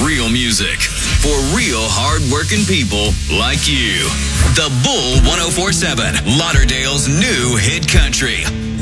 real music for real hard-working people like you. The Bull 1047, Lauderdale's new hit country.